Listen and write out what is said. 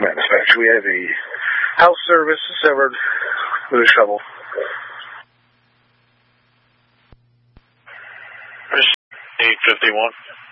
Dispatch, we have a house service severed with a shovel. 851.